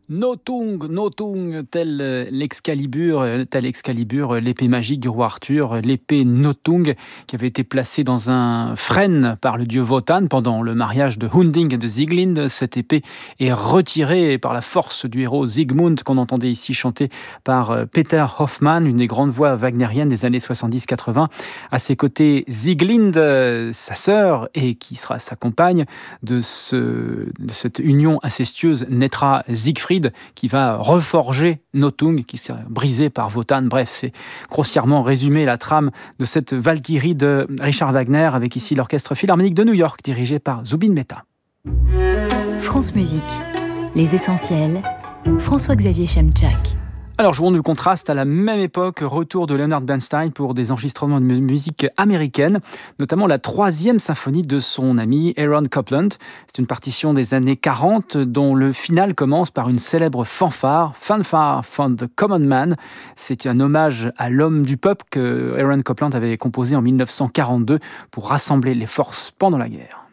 Notung, tel Excalibur, l'épée magique du roi Arthur, l'épée Notung, qui avait été placée dans un frêne par le dieu Wotan pendant le mariage de Hunding et de Sieglind. Cette épée est retirée par la force du héros Siegmund, qu'on entendait ici chanter par Peter Hoffmann, une des grandes voix wagnériennes des années 70-80. À ses côtés, Sieglind, sa sœur, et qui sera sa compagne de cette union incestueuse, naîtra Siegfried, qui va reforger Notung, qui s'est brisé par Wotan. Bref, c'est grossièrement résumé la trame de cette Valkyrie de Richard Wagner, avec ici l'Orchestre Philharmonique de New York, dirigé par Zubin Mehta. France Musique, les essentiels, François-Xavier Chemchak. Alors, jouons du contraste. À la même époque, retour de Leonard Bernstein pour des enregistrements de musique américaine, notamment la 3e symphonie de son ami Aaron Copland. C'est une partition des années 40 dont le final commence par une célèbre fanfare from the Common Man. C'est un hommage à l'homme du peuple que Aaron Copland avait composé en 1942 pour rassembler les forces pendant la guerre.